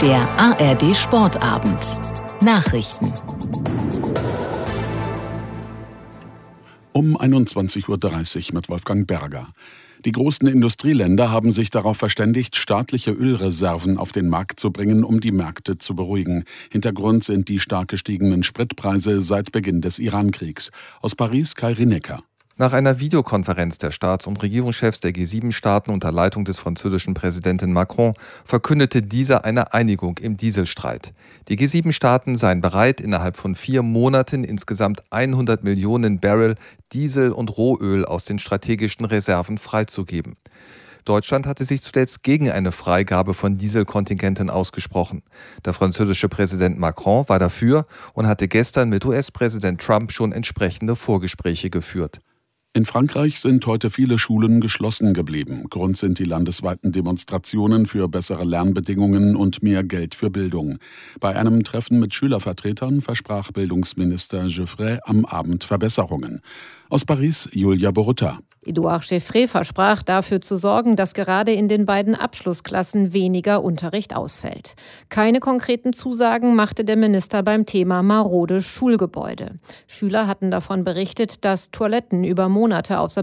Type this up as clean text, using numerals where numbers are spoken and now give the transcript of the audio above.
Der ARD Sportabend. Nachrichten. Um 21:30 Uhr mit Wolfgang Berger. Die großen Industrieländer haben sich darauf verständigt, staatliche Ölreserven auf den Markt zu bringen, um die Märkte zu beruhigen. Hintergrund sind die stark gestiegenen Spritpreise seit Beginn des Iran-Kriegs. Aus Paris Kai Rinecker. Nach einer Videokonferenz der Staats- und Regierungschefs der G7-Staaten unter Leitung des französischen Präsidenten Macron verkündete dieser eine Einigung im Dieselstreit. Die G7-Staaten seien bereit, innerhalb von 4 Monaten insgesamt 100 Millionen Barrel Diesel und Rohöl aus den strategischen Reserven freizugeben. Deutschland hatte sich zuletzt gegen eine Freigabe von Dieselkontingenten ausgesprochen. Der französische Präsident Macron war dafür und hatte gestern mit US-Präsident Trump schon entsprechende Vorgespräche geführt. In Frankreich sind heute viele Schulen geschlossen geblieben. Grund sind die landesweiten Demonstrationen für bessere Lernbedingungen und mehr Geld für Bildung. Bei einem Treffen mit Schülervertretern versprach Bildungsminister Geoffroy am Abend Verbesserungen. Aus Paris Julia Borutta. Édouard Geoffroy versprach, dafür zu sorgen, dass gerade in den beiden Abschlussklassen weniger Unterricht ausfällt. Keine konkreten Zusagen machte der Minister beim Thema marode Schulgebäude. Schüler hatten davon berichtet, dass Toiletten über Monate außer